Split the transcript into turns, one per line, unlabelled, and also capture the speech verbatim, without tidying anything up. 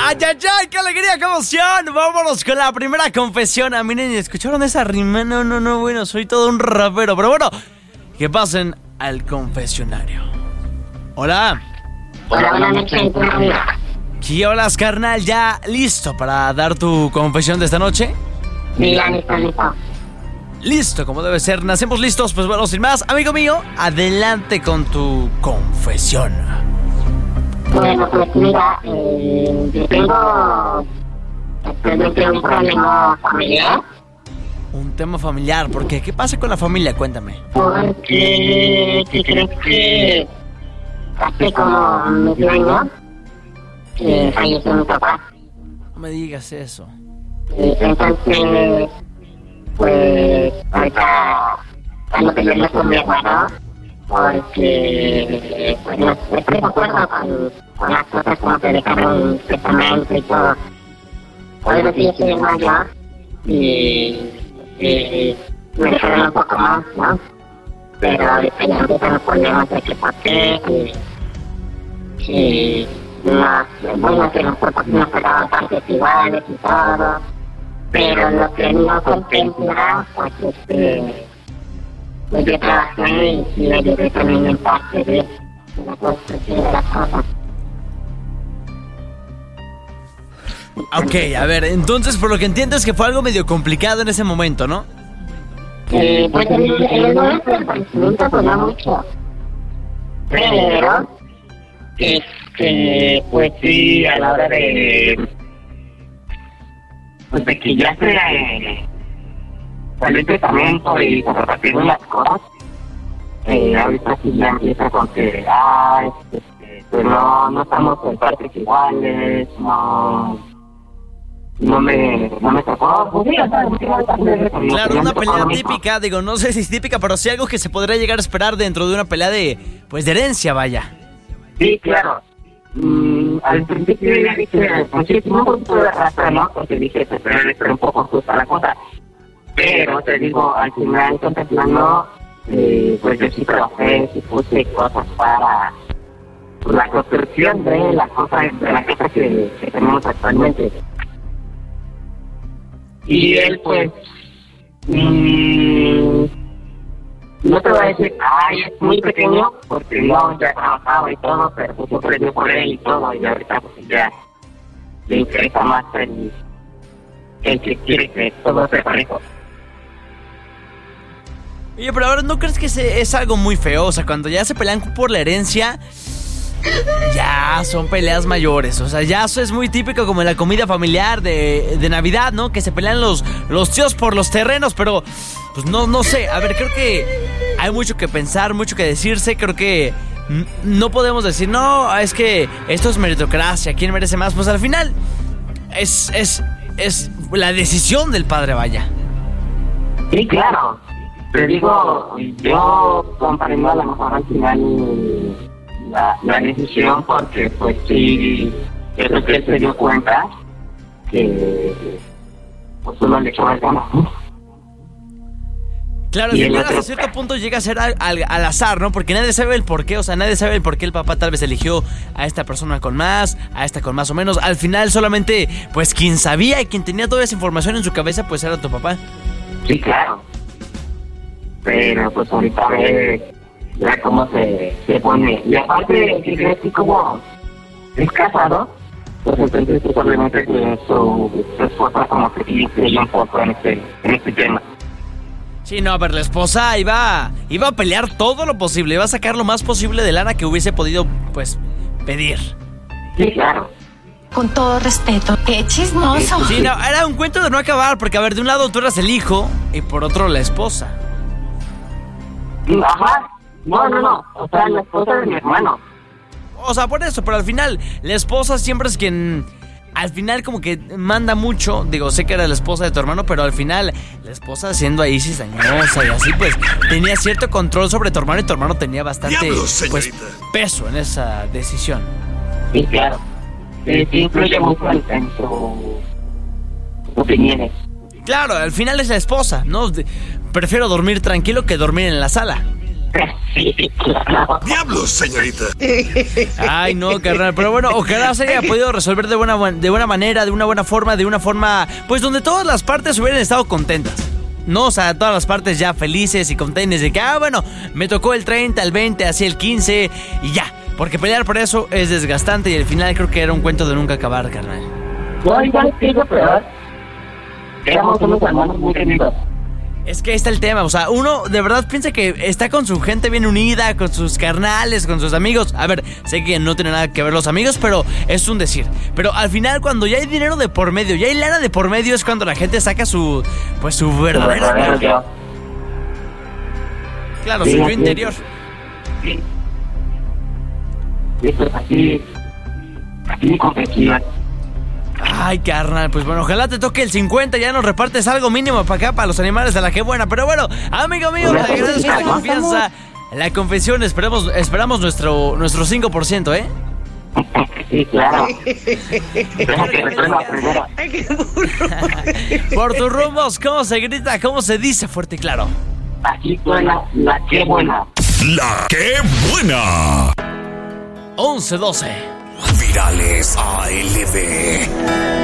¡Ay, ay, ay! ¡Qué alegría, qué emoción! Vámonos con la primera confesión. Ah, miren, ¿escucharon esa rima? No, no, no, bueno, soy todo un rapero. Pero bueno, que pasen al confesionario. Hola.
Hola, buenas noches,
¿Qué hablas, carnal? ¿Ya listo para dar tu confesión de esta noche?
Sí, ya listo, listo.
Listo, como debe ser. Nacemos listos, pues bueno, sin más. Amigo mío, adelante con tu confesión.
Bueno, pues mira, eh, yo tengo actualmente un problema familiar.
Un tema familiar, ¿por qué? ¿Qué pasa con la familia? Cuéntame.
Porque, ¿qué crees que hace como medio año que falleció mi papá?
No me digas eso.
Y entonces, pues, ahorita cuando peleamos con mi hermano, porque pues no estoy de acuerdo con, con las cosas como que dejaron testamento y todo. Por eso sí estoy en mayo y, y me dejaron un poco más, ¿no? Pero ahorita ya empiezan los problemas de que por qué y, y nos, bueno, que nosotros nos pagaban partes iguales y todo, pero lo que no contempla, pues este, pues yo trabajé y sí ayudé también en parte de la construcción de las cosas.
Ok, a ver, entonces por lo que entiendo es que fue algo medio complicado en ese momento, ¿no?
Eh, pues en el, en el momento del fallecimiento pues no mucho, pero este, pues sí, a la hora de pues de que ya se eh, salió el testamento y se repartieron las cosas, eh, ahorita sí ya empieza con que ah, este, pues no, no estamos en partes iguales, no no me, no me tocó, pues sí, o sea,
claro, una pelea típica, digo, no sé si es típica, pero sí algo que se podría llegar a esperar dentro de una pelea de, pues, de herencia, vaya.
Sí, claro. Mm, al principio ya dije, pues sí, un poquito de raza, ¿no? Porque dije, pues, pero un poco justa la cosa. Pero te digo, al final, contemplando, eh, pues yo sí trabajé, sí puse cosas para la construcción de la cosa, de la casa que, que tenemos actualmente. Y él, pues, mmm, no te voy a decir, ay, es muy pequeño, porque no, ya trabajaba y todo, pero pues yo aprendí por él y todo, y ahorita pues ya le interesa más el, el que quiere que todo sea parejo.
Oye, pero ahora, ¿no crees que se, es algo muy feo? O sea, cuando ya se pelean por la herencia, ya son peleas mayores. O sea, ya eso es muy típico como en la comida familiar de, de Navidad, ¿no? Que se pelean los, los tíos por los terrenos, pero pues no, no sé. A ver, creo que hay mucho que pensar, mucho que decirse. Creo que n- no podemos decir, no, es que esto es meritocracia, ¿quién merece más? Pues al final es, es, es la decisión del padre, vaya.
Sí, claro. Te digo, yo comprendo a lo mejor al final la, la decisión, porque pues sí, yo creo que él se dio cuenta que pues uno le echó el gana.
Claro, al final hasta cierto punto llega a ser al, al, al azar, ¿no? Porque nadie sabe el por qué, o sea, nadie sabe el por qué el papá tal vez eligió a esta persona con más, a esta con más o menos. Al final solamente, pues quien sabía y quien tenía toda esa información en su cabeza, pues era tu papá.
Sí, claro. Pero pues ahorita ve ya cómo se, se pone. Y aparte, que crees que como es casado, pues entonces pues obviamente que su, su esposa como que sí creyó un poco en este, en este tema.
Sí, no, a ver, la esposa iba, iba a pelear todo lo posible, iba a sacar lo más posible de lana que hubiese podido, pues, pedir.
Sí, claro.
Con todo respeto, qué chismoso.
Sí, no, era un cuento de no acabar, porque a ver, de un lado tú eras el hijo y por otro la esposa.
Ajá, no, no, no, o sea, la esposa de mi hermano.
O sea, por eso, pero al final, la esposa siempre es quien, al final como que manda mucho. Digo, sé que era la esposa de tu hermano, pero al final, la esposa siendo ahí cizañosa y así, pues, tenía cierto control sobre tu hermano y tu hermano tenía bastante,
Diablos,
pues, peso en esa decisión.
Sí, claro. Sí, sí influye mucho en, en sus opiniones.
Claro, al final es la esposa, ¿no? De- prefiero dormir tranquilo que dormir en la sala.
Sí, claro.
¡Diablos, señorita!
Ay, no, carnal. Pero bueno, ojalá se haya podido resolver de buena, de buena manera, de una buena forma, de una forma, pues donde todas las partes hubieran estado contentas. No, o sea, todas las partes ya felices y contentas de que, ah, bueno, me tocó el treinta, el veinte, así el quince y ya. Porque pelear por eso es desgastante y al final creo que era un cuento de nunca acabar, carnal.
No, igual que lo peor. Éramos unos hermanos muy queridos.
Es que ahí está el tema, o sea, uno de verdad piensa que está con su gente bien unida, con sus carnales, con sus amigos. A ver, sé que no tiene nada que ver los amigos, pero es un decir. Pero al final, cuando ya hay dinero de por medio, ya hay lana de por medio, es cuando la gente saca su, pues su verdadera yo. Claro, sí, su yo interior.
Sí. Sí, pues así, así competía.
Ay, carnal, pues bueno, ojalá te toque el cincuenta, ya nos repartes algo mínimo para acá, para los animales de la que buena. Pero bueno, amigo mío, te agradezco la confianza, la confesión, esperamos, esperamos nuestro, nuestro cinco por ciento, ¿eh?
Sí, claro.
Por tus rumbos, ¿cómo se grita? ¿Cómo se dice fuerte y claro?
Aquí suena la que buena.
¡La que buena!
once doce
Virales A L B.